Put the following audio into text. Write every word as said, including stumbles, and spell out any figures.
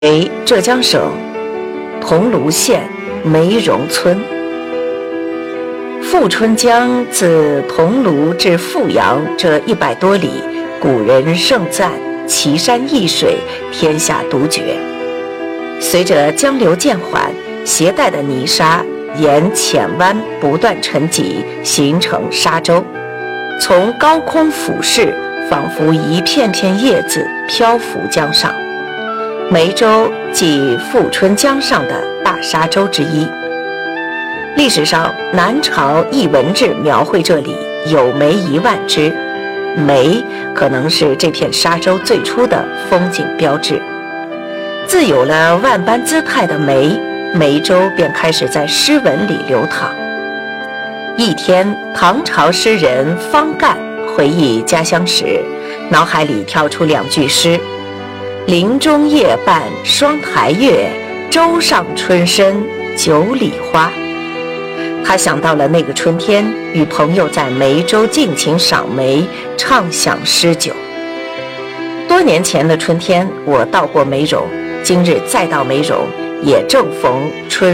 为浙江省桐庐县梅荣村。富春江自桐庐至富阳这一百多里，古人盛赞奇山异水，天下独绝。随着江流渐缓，携带的泥沙沿浅湾不断沉积，形成沙洲，从高空俯视，仿佛一片片叶子漂浮江上。梅洲即富春江上的大沙洲之一。历史上，南朝艺文志描绘这里有梅一万枝，梅可能是这片沙洲最初的风景标志。自有了万般姿态的梅，梅洲便开始在诗文里流淌。一天，唐朝诗人方干回忆家乡时，脑海里跳出两句诗：林中夜半双台月，洲上春深九里花。他想到了那个春天，与朋友在梅洲尽情赏梅，畅享诗酒。多年前的春天，我到过梅荣，今日再到梅荣，也正逢春